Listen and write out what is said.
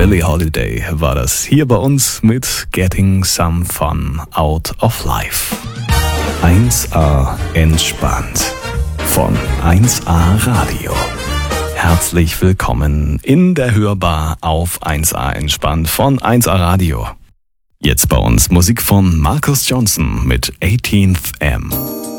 Billie Holiday war das hier bei uns mit Getting Some Fun Out of Life. 1A entspannt von 1A Radio. Herzlich willkommen in der Hörbar auf 1A entspannt von 1A Radio. Jetzt bei uns Musik von Marcus Johnson mit 18th M.